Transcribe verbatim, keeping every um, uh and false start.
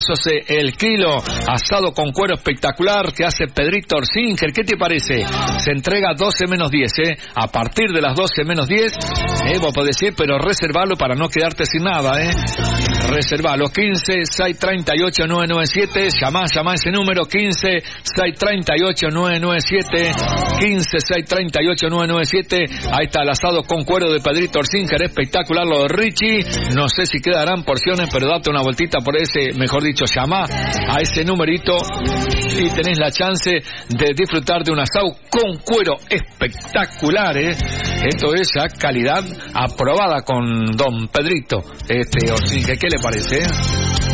El kilo, asado con cuero espectacular que hace Pedrito Orsinger. ¿Qué te parece? Se entrega doce menos diez, ¿eh? A partir de las doce menos diez, ¿eh? Vos podés decir, pero reservalo para no quedarte sin nada, ¿eh? Reservalo, quince, seiscientos treinta y ocho, novecientos noventa y siete. Llamá, llamá ese número, quince, seiscientos treinta y ocho, novecientos noventa y siete. quince, seiscientos treinta y ocho, novecientos noventa y siete. Ahí está el asado con cuero de Pedrito Orsinger. Espectacular lo de Richie. No sé si quedarán porciones, pero date una vueltita por ese, mejor dicho, llama a ese numerito y tenés la chance de disfrutar de un asado con cuero espectacular, ¿eh? Esto es ya calidad aprobada con don Pedrito este Orsinger. ¿Qué le parece, eh?